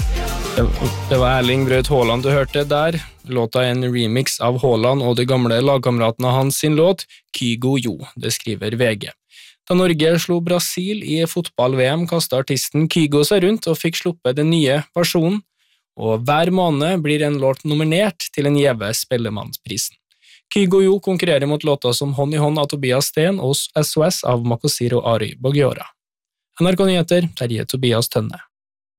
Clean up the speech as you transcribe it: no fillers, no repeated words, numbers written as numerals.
Det var Erling Braut Haaland du hørte der. Låta er en remix av Haaland og de gamle lagkameratene hans sin låt Kygo Jo, det skriver VG. Da Norge slo Brasil i fotball-VM, kastet artisten Kygo seg rundt og fikk sluppet den nye versjonen, og hver måned blir en låt nominert til en gjeve Spellemannsprisen. Kygo Jo konkurrerer mot låter som Hånd i hånd av Tobias Sten og SOS av Makosiro Ari Bogiora. NRK Nyheter, Terje Tobias Tønne.